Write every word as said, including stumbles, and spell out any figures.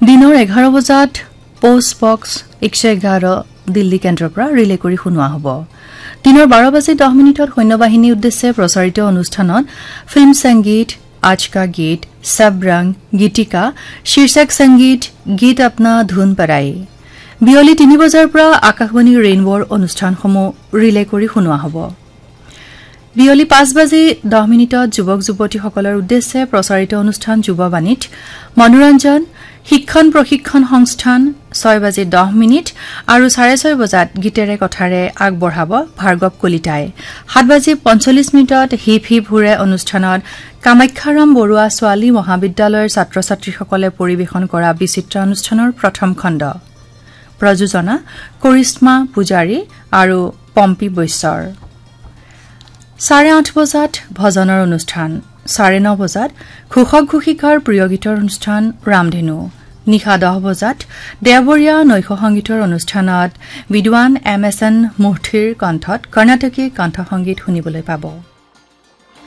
দিনৰ এঘাৰ বজাত পোষ্ট বক্স এক শ এঘাৰ দিল্লী কেন্দ্ৰৰ পৰা ৰিলে কৰি শুনোৱা হ'ব। দিনৰ বাৰ বাজি দহ মিনিটত সৈন্যবাহিনীৰ উদ্দেশ্যে প্ৰচাৰিত অনুষ্ঠানত ফিল্ম সংগীত, आज का गीत, सब रंग, गीतिका, शीर्षक संगीत, गीत अपना धुन पर आए। বিয়লি তিনি বজাৰ পৰা আকাশবাণী ৰেইনবৰ অনুষ্ঠানসমূহ ৰিলে কৰি শুনোৱা হ'ব। বিয়লি পাঁচ বাজি দহ মিনিটত যুৱক যুৱতীসকলৰ উদ্দেশ্যে প্ৰচাৰিত অনুষ্ঠান যুৱবাণীত মনোৰঞ্জন, শিক্ষণ প্ৰশিক্ষণ সংস্থান ছয় বাজি দহ মিনিট আৰু চাৰে ছয় বজাত গীতেৰে কথাৰে আগবঢ়াব ভাৰ্গৱ কলিতাই। সাত বাজি পঞ্চল্লিছ মিনিটত হিপ হিপ হুৰে অনুষ্ঠানত কামাখ্যাৰাম বৰুৱা ছোৱালী মহাবিদ্যালয়ৰ ছাত্ৰ ছাত্ৰীসকলে পৰিৱেশন কৰা বিচিত্ৰ অনুষ্ঠানৰ প্ৰথম খণ্ড। প্ৰযোজনা কৰিশ্মা পূজাৰী আৰু পম্পী বৈশ্বৰ। চাৰে আঠ বজাত ভজনৰ অনুষ্ঠান, চাৰে ন বজাত ঘোষক ঘোষিকাৰ প্ৰিয় গীতৰ অনুষ্ঠান ৰামধেনু। নিশা দহ বজাত দেৱৰীয়া নৈশ সংগীতৰ অনুষ্ঠানত বিদ্বান এম এছ এন মূৰ্তিৰ কণ্ঠত কৰ্ণাটকী কণ্ঠসংগীত শুনিবলৈ পাব।